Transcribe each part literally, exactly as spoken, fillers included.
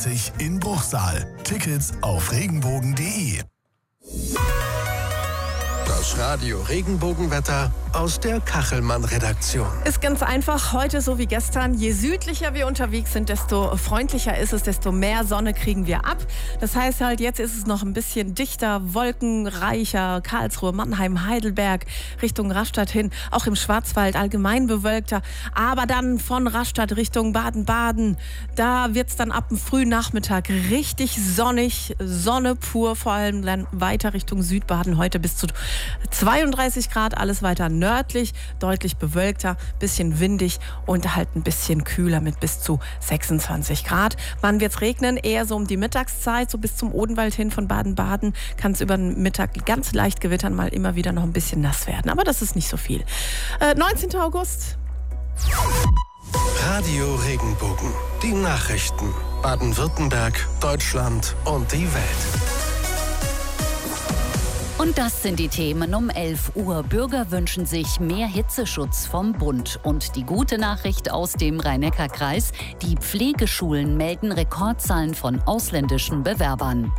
in Bruchsal. Tickets auf regenbogen punkt de. Das Radio Regenbogenwetter aus der Kachelmann-Redaktion. Ist ganz einfach, heute so wie gestern. Je südlicher wir unterwegs sind, desto freundlicher ist es, desto mehr Sonne kriegen wir ab. Das heißt halt, jetzt ist es noch ein bisschen dichter, wolkenreicher. Karlsruhe, Mannheim, Heidelberg, Richtung Rastatt hin. Auch im Schwarzwald allgemein bewölkter. Aber dann von Rastatt Richtung Baden-Baden, da wird es dann ab dem frühen Nachmittag richtig sonnig. Sonne pur, vor allem dann weiter Richtung Südbaden. Heute bis zu zweiunddreißig Grad, alles weiter nördlich, deutlich bewölkter, bisschen windig und halt ein bisschen kühler mit bis zu sechsundzwanzig Grad. Wann wird's regnen? Eher so um die Mittagszeit, so bis zum Odenwald hin von Baden-Baden kann es über den Mittag ganz leicht gewittern, mal immer wieder noch ein bisschen nass werden. Aber das ist nicht so viel. Äh, neunzehnten August. Radio Regenbogen. Die Nachrichten. Baden-Württemberg, Deutschland und die Welt. Und das sind die Themen um elf Uhr. Bürger wünschen sich mehr Hitzeschutz vom Bund. Und die gute Nachricht aus dem Rhein-Neckar-Kreis: Die Pflegeschulen melden Rekordzahlen von ausländischen Bewerbern.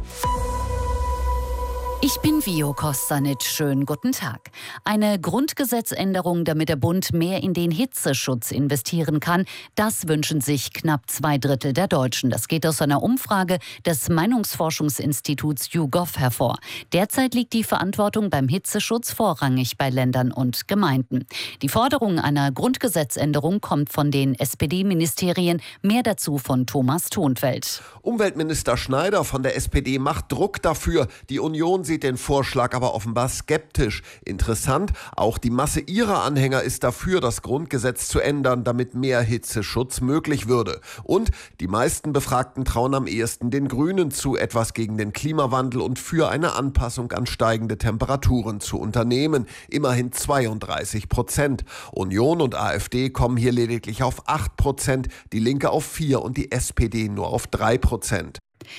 Ich bin Vio Kostanic. Schönen guten Tag. Eine Grundgesetzänderung, damit der Bund mehr in den Hitzeschutz investieren kann, das wünschen sich knapp zwei Drittel der Deutschen. Das geht aus einer Umfrage des Meinungsforschungsinstituts YouGov hervor. Derzeit liegt die Verantwortung beim Hitzeschutz vorrangig bei Ländern und Gemeinden. Die Forderung einer Grundgesetzänderung kommt von den S P D-Ministerien. Mehr dazu von Thomas Thonfeld. Umweltminister Schneider von der S P D macht Druck dafür. Die Union sieht den Vorschlag aber offenbar skeptisch. Interessant, auch die Masse ihrer Anhänger ist dafür, das Grundgesetz zu ändern, damit mehr Hitzeschutz möglich würde. Und die meisten Befragten trauen am ehesten den Grünen zu, etwas gegen den Klimawandel und für eine Anpassung an steigende Temperaturen zu unternehmen. Immerhin zweiunddreißig Prozent. Union und AfD kommen hier lediglich auf acht Prozent, die Linke auf vier und die S P D nur auf drei Prozent.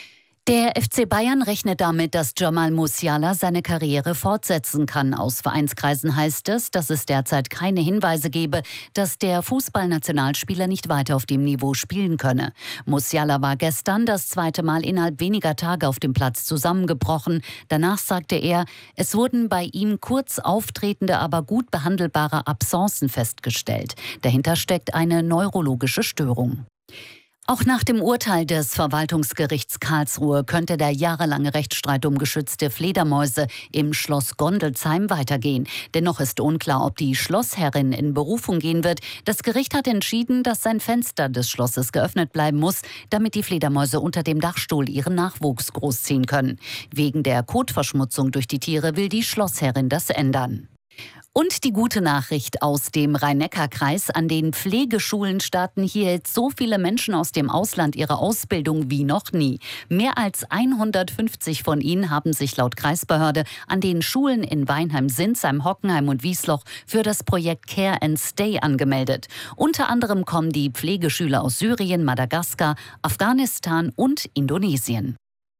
Der F C Bayern rechnet damit, dass Jamal Musiala seine Karriere fortsetzen kann. Aus Vereinskreisen heißt es, dass es derzeit keine Hinweise gebe, dass der Fußballnationalspieler nicht weiter auf dem Niveau spielen könne. Musiala war gestern das zweite Mal innerhalb weniger Tage auf dem Platz zusammengebrochen. Danach sagte er, es wurden bei ihm kurz auftretende, aber gut behandelbare Absencen festgestellt. Dahinter steckt eine neurologische Störung. Auch nach dem Urteil des Verwaltungsgerichts Karlsruhe könnte der jahrelange Rechtsstreit um geschützte Fledermäuse im Schloss Gondelsheim weitergehen. Dennoch ist unklar, ob die Schlossherrin in Berufung gehen wird. Das Gericht hat entschieden, dass ein Fenster des Schlosses geöffnet bleiben muss, damit die Fledermäuse unter dem Dachstuhl ihren Nachwuchs großziehen können. Wegen der Kotverschmutzung durch die Tiere will die Schlossherrin das ändern. Und die gute Nachricht aus dem Rhein-Neckar-Kreis: An den Pflegeschulen starten hier jetzt so viele Menschen aus dem Ausland ihre Ausbildung wie noch nie. Mehr als hundertfünfzig von ihnen haben sich laut Kreisbehörde an den Schulen in Weinheim, Sinsheim, Hockenheim und Wiesloch für das Projekt Care and Stay angemeldet. Unter anderem kommen die Pflegeschüler aus Syrien, Madagaskar, Afghanistan und Indonesien.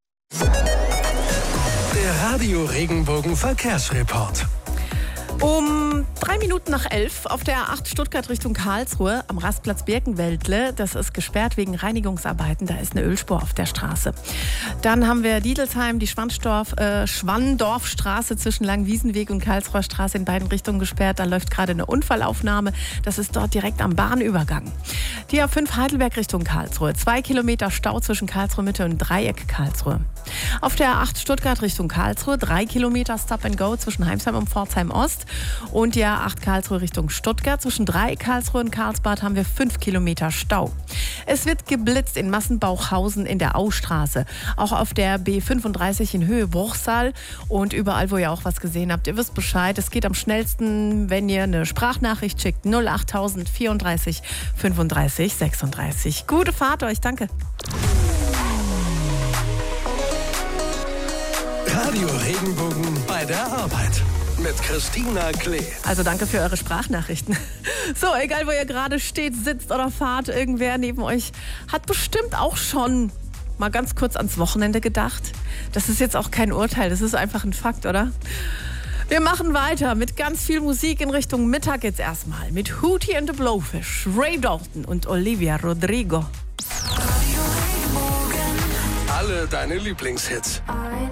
Der Radio Regenbogen Verkehrsreport. Um drei Minuten nach elf auf der A acht Stuttgart Richtung Karlsruhe am Rastplatz Birkenwäldle. Das ist gesperrt wegen Reinigungsarbeiten. Da ist eine Ölspur auf der Straße. Dann haben wir Diedelsheim, die Schwandorf, äh, Schwandorfstraße zwischen Langwiesenweg und Karlsruher Straße in beiden Richtungen gesperrt. Da läuft gerade eine Unfallaufnahme. Das ist dort direkt am Bahnübergang. Die A fünf Heidelberg Richtung Karlsruhe. Zwei Kilometer Stau zwischen Karlsruhe Mitte und Dreieck Karlsruhe. Auf der A acht Stuttgart Richtung Karlsruhe. Drei Kilometer Stop and Go zwischen Heimsheim und Pforzheim Ost. Und die A acht Karlsruhe Richtung Stuttgart. Zwischen Dreieck Karlsruhe und Karlsbad haben wir fünf Kilometer Stau. Es wird geblitzt in Massenbauchhausen in der Austraße. Auch auf der B fünfunddreißig in Höhe Bruchsal. Und überall, wo ihr auch was gesehen habt, ihr wisst Bescheid. Es geht am schnellsten, wenn ihr eine Sprachnachricht schickt. null achttausend vierunddreißig fünfunddreißig sechsunddreißig. Gute Fahrt euch, danke. Radio Regenbogen bei der Arbeit mit Christina Klee. Also danke für eure Sprachnachrichten. So, egal wo ihr gerade steht, sitzt oder fahrt, irgendwer neben euch hat bestimmt auch schon mal ganz kurz ans Wochenende gedacht. Das ist jetzt auch kein Urteil, das ist einfach ein Fakt, oder? Wir machen weiter mit ganz viel Musik in Richtung Mittag jetzt erstmal. Mit Hootie and the Blowfish, Ray Dalton und Olivia Rodrigo. Radio Regenbogen. alle deine Lieblingshits.